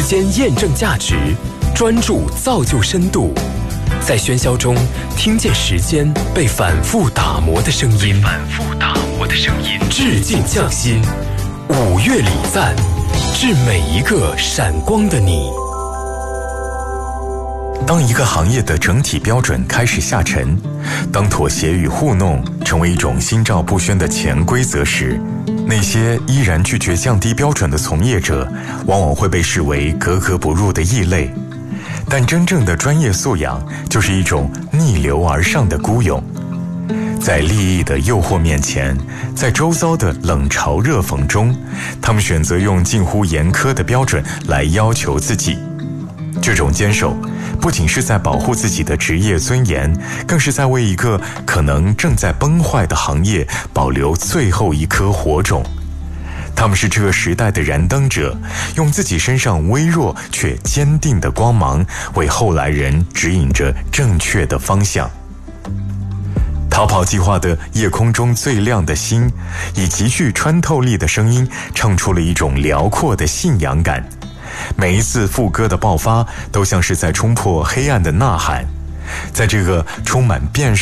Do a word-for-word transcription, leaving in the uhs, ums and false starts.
间验证价值，专注造就深度。在喧嚣中听见时间被反复打磨的声音，反复打磨的声音，致敬匠心，五月礼赞，致每一个闪光的你。 当一个行业的整体标准开始下沉，当妥协与糊弄成为一种心照不宣的潜规则时，那些依然拒绝降低标准的从业者，往往会被视为格格不入的异类。但真正的专业素养，就是一种逆流而上的孤勇。在利益的诱惑面前，在周遭的冷嘲热讽中，他们选择用近乎严苛的标准来要求自己。这种坚守，不仅是在保护自己的职业尊严，更是在为一个可能正在崩坏的行业保留最后一颗火种。他们是这个时代的燃灯者，用自己身上微弱却坚定的光芒，为后来人指引着正确的方向。逃跑计划的夜空中最亮的星，以极具穿透力的声音唱出了一种辽阔的信仰感。每一次副歌的爆发，都像是在冲破黑暗的呐喊。在这个充满变